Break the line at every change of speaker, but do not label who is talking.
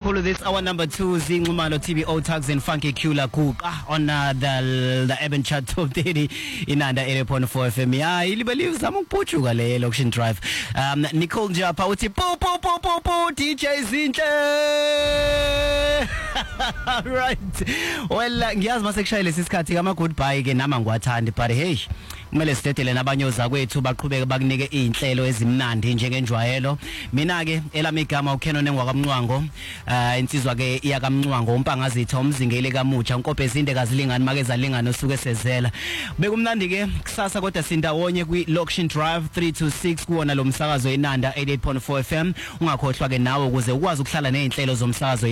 kakhulu. This hour number 2 Zinxumalo TBO Tugs and Funky Kula Kuqa on the Urban Chat Top 30 inanda 80.4 FM. Yeah, ilibelieve zama ukuphucuka le Location Drive. Nicole Njapa uthi po DJ Zinhle. Right. Well, ngiyazi mase kushayile sisikhathi kama goodbye ke nama ngwathandi but hey kumele sidedele nabanyoza kwethu baqhubeke bakunike izinhlelo ezimnandi njengenjwayelo. Mina ke elami igama uKenon engwakamncwango, insizwa ke iyakamncwango umpangazitha umzingeli kamutsha unkophe izinde kazilingani make zalingana usuke sezela. Bekumnandi ke kusasa kodwa sindawonye kwi Location Drive 326 kuona lo msakazo inanda 88.4 FM. Ungakhohlwa ke nawe ukuze ukwazi ukuhlala nezinhlelo zomsakazo